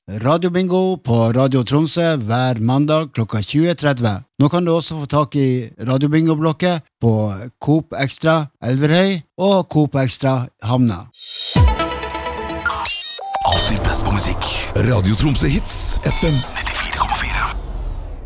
Radio Bingo på Radio Tromsø hver mandag klokka 20:30. Nå kan du også få tak i Radio Bingo-blokket på Coop Extra Elverhøy og Coop Extra Hamna. Alltid best på musikk. Radio Tromsø Hits FM 90.